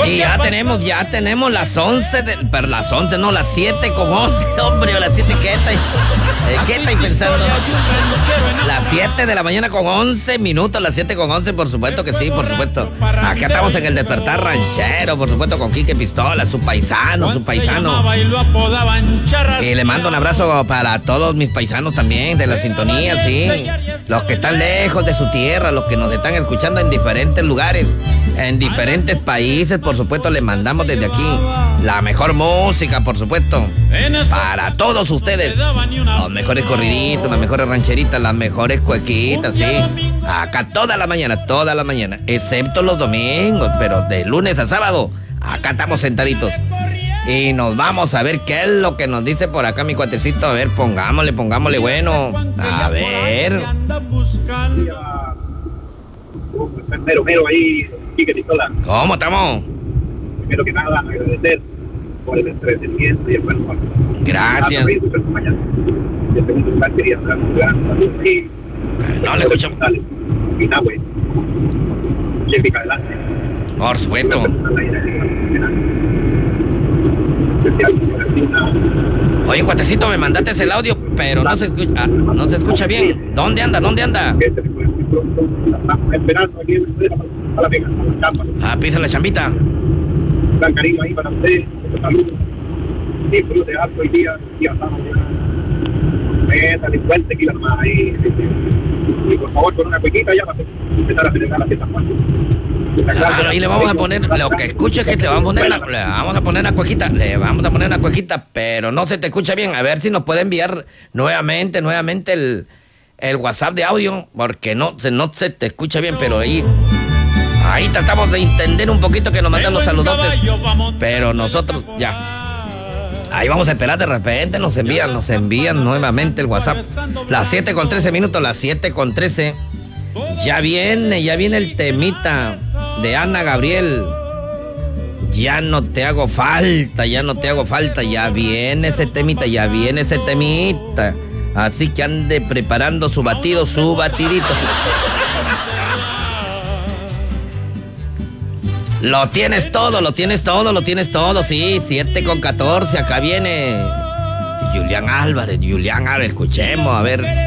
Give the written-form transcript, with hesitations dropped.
Y ya tenemos las 11, pero las 11, no, las 7:11, hombre, las 7, ¿qué estáis pensando? Las 7 de la mañana con 11 minutos, las 7:11, por supuesto que sí, por supuesto. Acá estamos en el Despertar Ranchero, por supuesto, con Quique Pistola, su paisano. Y le mando un abrazo para todos mis paisanos también, de la sintonía, sí. Los que están lejos de su tierra, los que nos están escuchando en diferentes lugares, en diferentes países, por supuesto, les mandamos desde aquí la mejor música, por supuesto, para todos ustedes. Los mejores corriditos, las mejores rancheritas, las mejores cuequitas, sí. Acá toda la mañana, excepto los domingos, pero de lunes a sábado, acá estamos sentaditos. Y nos vamos a ver qué es lo que nos dice por acá mi cuatecito. A ver, pongámosle bueno. A ver. Mero ahí, Quique Pistola. ¿Cómo estamos? Primero que nada, agradecer por el entretenimiento y el buen humor. Gracias. En segundo lugar, quería dar un gran saludo ahí. No le escucho. Y Nahue. Chepica adelante. Por supuesto. Oye, cuatecito, me mandaste el audio, pero no se escucha bien. ¿Dónde anda? Estamos esperando aquí a la Vega, a la chamba. Pisa la chambita. Gran cariño ahí para usted, saludos. Disfrute harto hoy día estamos ya. Delincuente que iban más ahí. Y por favor, con una cuequita ya para empezar a celebrar las fiestas patrias. Claro, ahí le vamos a poner, lo que escucho es que le vamos a poner una cuequita, pero no se te escucha bien. A ver si nos puede enviar nuevamente el WhatsApp de audio, porque no se te escucha bien, pero ahí tratamos de entender un poquito que nos mandan los saludotes, pero nosotros ya. Ahí vamos a esperar, de repente nos envían nuevamente el WhatsApp. Las 7:13 minutos, las 7:13. Ya viene el temita de Ana Gabriel. Ya no te hago falta. Ya viene ese temita. Así que ande preparando su batidito. Lo tienes todo, sí, 7:14, acá viene Julián Álvarez, escuchemos, a ver.